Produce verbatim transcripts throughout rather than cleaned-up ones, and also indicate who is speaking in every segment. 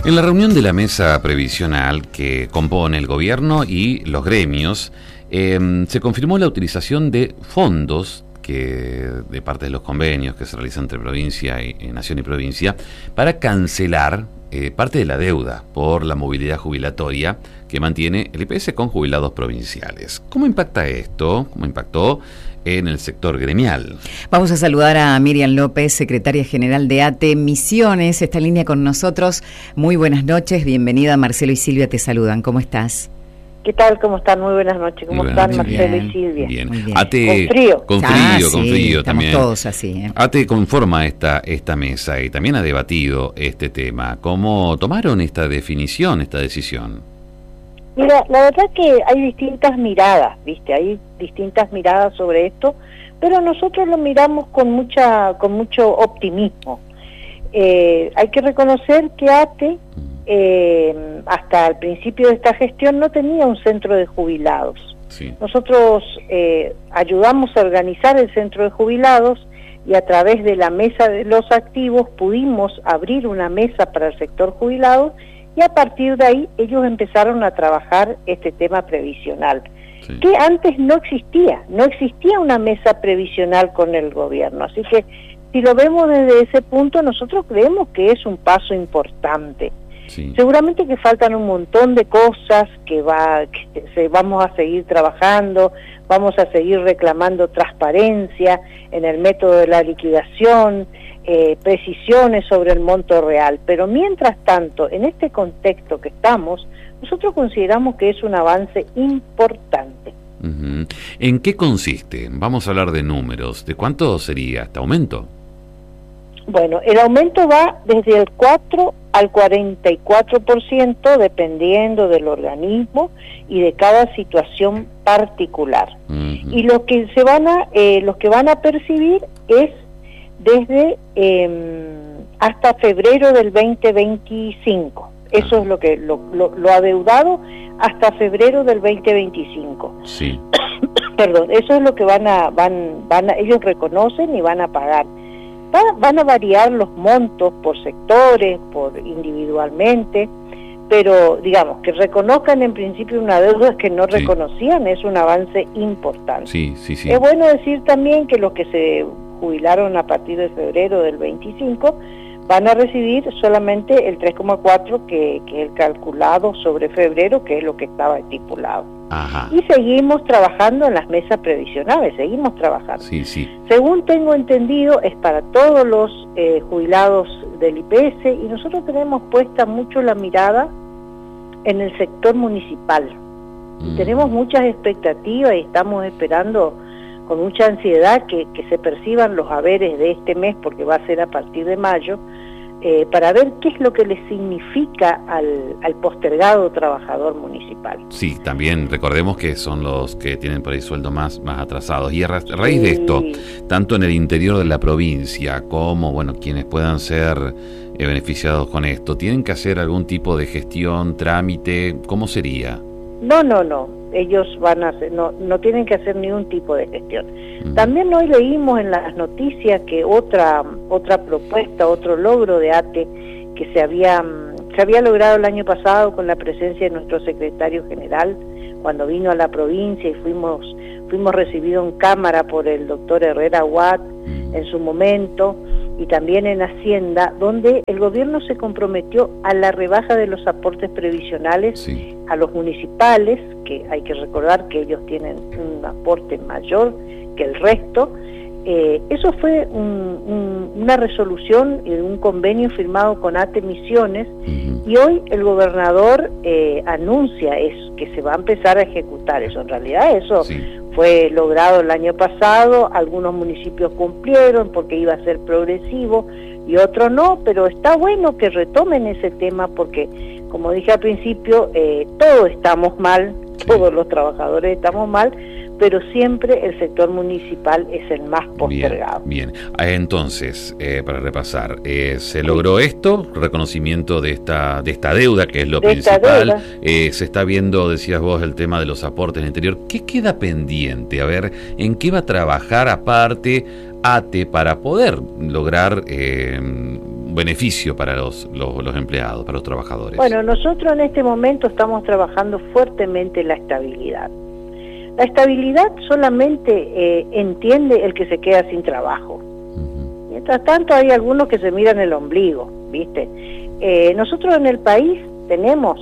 Speaker 1: En la reunión de la mesa previsional que compone el gobierno y los gremios, eh, se confirmó la utilización de fondos que de parte de los convenios que se realizan entre provincia y, y nación y provincia para cancelar eh, parte de la deuda por la movilidad jubilatoria que mantiene el I P S con jubilados provinciales. ¿Cómo impacta esto? ¿Cómo impactó en el sector gremial?
Speaker 2: Vamos a saludar a Miriam López, secretaria general de A T E Misiones. Está en línea con nosotros. Muy buenas noches, bienvenida. Marcelo y Silvia te saludan. ¿Cómo estás?
Speaker 3: ¿Qué tal? ¿Cómo están? Muy buenas noches. ¿Cómo
Speaker 1: buenas
Speaker 3: están,
Speaker 1: noches.
Speaker 3: Marcelo
Speaker 1: Bien,
Speaker 3: y Silvia?
Speaker 1: Bien.
Speaker 2: Muy bien.
Speaker 1: A T E,
Speaker 3: Con frío.
Speaker 1: Con frío,
Speaker 2: Ah,
Speaker 1: con
Speaker 2: sí,
Speaker 1: frío
Speaker 2: estamos
Speaker 1: también.
Speaker 2: todos así, ¿eh?
Speaker 1: A T E conforma esta, esta mesa y también ha debatido este tema. ¿Cómo tomaron esta definición, esta decisión?
Speaker 3: Mira, la verdad que hay distintas miradas, ¿viste? Hay distintas miradas sobre esto, pero nosotros lo miramos con mucha, con mucho optimismo. Eh, hay que reconocer que A T E, eh, hasta el principio de esta gestión, no tenía un centro de jubilados.
Speaker 1: Sí.
Speaker 3: Nosotros eh, ayudamos a organizar el centro de jubilados y a través de la mesa de los activos pudimos abrir una mesa para el sector jubilado y a partir de ahí ellos empezaron a trabajar este tema previsional, sí, que antes no existía, no existía una mesa previsional con el gobierno. Así que si lo vemos desde ese punto, nosotros creemos que es un paso importante. Sí. Seguramente que faltan un montón de cosas que va, que se, vamos a seguir trabajando, vamos a seguir reclamando transparencia en el método de la liquidación, eh, precisiones sobre el monto real, pero mientras tanto, en este contexto que estamos, nosotros consideramos que es un avance importante.
Speaker 1: Uh-huh. ¿En qué consiste? Vamos a hablar de números. ¿De cuánto sería este aumento?
Speaker 3: Bueno, el aumento va desde el cuatro al cuarenta y cuatro por ciento dependiendo del organismo y de cada situación particular. Uh-huh. Y lo que se van a, eh, los que van a percibir es desde eh, hasta febrero del veinte veinticinco. Eso uh-huh. es lo que lo, lo, lo adeudado hasta febrero del veinte veinticinco.
Speaker 1: Sí.
Speaker 3: Perdón, eso es lo que van a van van a, ellos reconocen y van a pagar. Van a variar los montos por sectores, por individualmente, pero digamos que reconozcan en principio una deuda que no sí. reconocían, es un avance importante.
Speaker 1: Sí, sí, sí.
Speaker 3: Es bueno decir también que los que se jubilaron a partir de febrero del veinticinco van a recibir solamente el tres coma cuatro que, que es el calculado sobre febrero, que es lo que estaba estipulado.
Speaker 1: Ajá.
Speaker 3: Y seguimos trabajando en las mesas previsionales, seguimos trabajando.
Speaker 1: Sí, sí.
Speaker 3: Según tengo entendido, es para todos los eh, jubilados del I P S y nosotros tenemos puesta mucho la mirada en el sector municipal. Mm. Y tenemos muchas expectativas y estamos esperando con mucha ansiedad que, que se perciban los haberes de este mes, porque va a ser a partir de mayo, eh, para ver qué es lo que le significa al, al postergado trabajador municipal.
Speaker 1: Sí, también recordemos que son los que tienen por ahí sueldo más, más atrasados. Y a raíz sí. de esto, tanto en el interior de la provincia como, bueno, quienes puedan ser eh, beneficiados con esto, ¿tienen que hacer algún tipo de gestión, trámite? ¿Cómo sería?
Speaker 3: No, no, no. Ellos van a hacer, no, no tienen que hacer ningún tipo de gestión. Uh-huh. También hoy leímos en las noticias que otra otra propuesta, otro logro de A T E que se había se había logrado el año pasado con la presencia de nuestro secretario general cuando vino a la provincia y fuimos fuimos recibidos en cámara por el doctor Herrera Watt uh-huh. en su momento, y también en Hacienda, donde el gobierno se comprometió a la rebaja de los aportes previsionales sí. a los municipales, que hay que recordar que ellos tienen un aporte mayor que el resto. Eh, eso fue un, un, una resolución y un convenio firmado con A T E Misiones, uh-huh. y hoy el gobernador eh, anuncia eso, que se va a empezar a ejecutar eso. En realidad eso sí. fue logrado el año pasado, algunos municipios cumplieron porque iba a ser progresivo y otros no, pero está bueno que retomen ese tema porque, como dije al principio, eh, todos estamos mal, sí. todos los trabajadores estamos mal, pero siempre el sector municipal es el más postergado.
Speaker 1: Bien, bien. Entonces, eh, para repasar, eh, se logró sí. esto, reconocimiento de esta de esta deuda, que es lo
Speaker 3: de
Speaker 1: principal. Eh, se está viendo, decías vos, el tema de los aportes en el interior. ¿Qué queda pendiente? A ver, ¿en qué va a trabajar aparte A T E para poder lograr eh, un beneficio para los, los, los empleados, para los trabajadores?
Speaker 3: Bueno, nosotros en este momento estamos trabajando fuertemente la estabilidad. La estabilidad solamente eh, entiende el que se queda sin trabajo. Uh-huh. Mientras tanto hay algunos que se miran el ombligo, ¿viste? Eh, nosotros en el país tenemos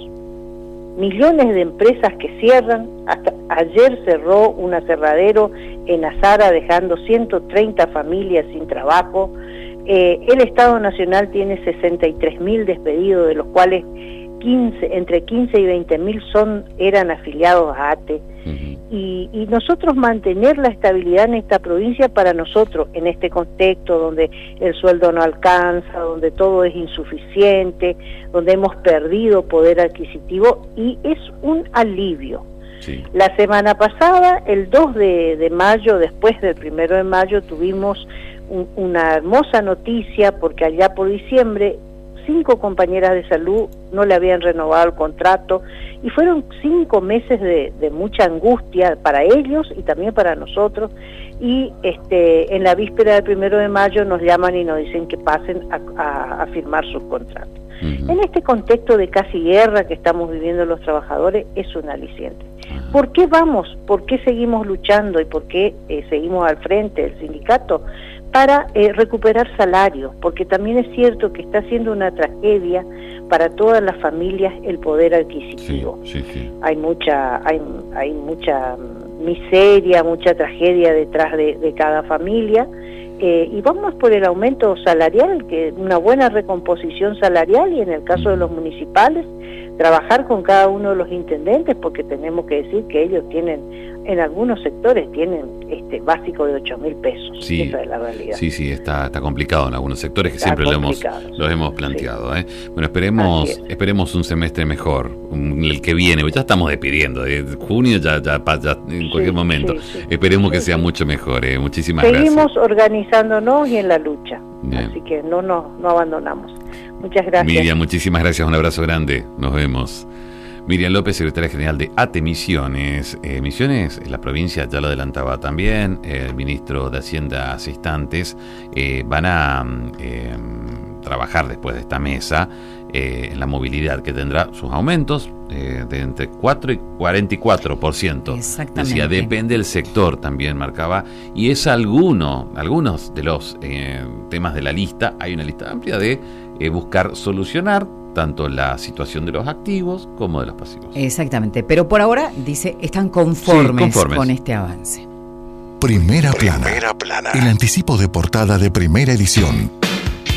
Speaker 3: millones de empresas que cierran. Hasta ayer cerró un aserradero en Azara dejando ciento treinta familias sin trabajo. Eh, el Estado Nacional tiene sesenta y tres mil despedidos, de los cuales quince, entre quince y veinte mil son, eran afiliados a ATE. Uh-huh. y, y nosotros mantener la estabilidad en esta provincia para nosotros, en este contexto donde el sueldo no alcanza, donde todo es insuficiente, donde hemos perdido poder adquisitivo, y es un alivio. Sí. La semana pasada, el dos de, de mayo, después del primero de mayo, tuvimos un, una hermosa noticia, porque allá por diciembre cinco compañeras de salud no le habían renovado el contrato, y fueron cinco meses de, de mucha angustia para ellos y también para nosotros, y este en la víspera del primero de mayo nos llaman y nos dicen que pasen a, a, a firmar sus contratos. Uh-huh. En este contexto de casi guerra que estamos viviendo los trabajadores, es un aliciente. Uh-huh. ¿Por qué vamos? ¿Por qué seguimos luchando? ¿Y por qué eh, seguimos al frente del sindicato? Para eh, recuperar salarios, porque también es cierto que está siendo una tragedia para todas las familias el poder adquisitivo. Sí, sí, sí. Hay mucha, hay, hay mucha miseria, mucha tragedia detrás de, de cada familia, eh, y vamos por el aumento salarial, que una buena recomposición salarial, y en el caso de los municipales, trabajar con cada uno de los intendentes, porque tenemos que decir que ellos tienen, en algunos sectores tienen este básico de ocho mil pesos.
Speaker 1: Sí,
Speaker 3: esa es la realidad.
Speaker 1: Sí, sí, está, está complicado en algunos sectores, que está siempre lo hemos, lo hemos planteado. Sí. ¿eh? Bueno, esperemos esperemos un semestre mejor, un, el que viene, ya estamos despidiendo, de junio ya, ya, ya en cualquier sí, momento. Sí, sí. Esperemos sí, que sea sí. mucho mejor. ¿eh? Muchísimas
Speaker 3: Seguimos
Speaker 1: gracias.
Speaker 3: Seguimos organizándonos y en la lucha, Bien. así que no, no, no abandonamos. Muchas gracias.
Speaker 1: Miriam, muchísimas gracias, un abrazo grande, nos vemos. Miriam López, secretaria general de ATE Misiones. Eh, Misiones, la provincia ya lo adelantaba también, eh, el ministro de Hacienda hace instantes, eh, van a eh, trabajar después de esta mesa eh, en la movilidad, que tendrá sus aumentos eh, de entre cuatro y cuarenta y cuatro por ciento.
Speaker 2: Exactamente.
Speaker 1: Decía, depende del sector, también marcaba, y es alguno, algunos de los eh, temas de la lista. Hay una lista amplia de eh, buscar solucionar tanto la situación de los activos como de los pasivos.
Speaker 2: Exactamente, pero por ahora, dice, están conformes, sí, conformes. con este avance.
Speaker 4: Primera plana. Primera plana. El anticipo de portada de Primera Edición.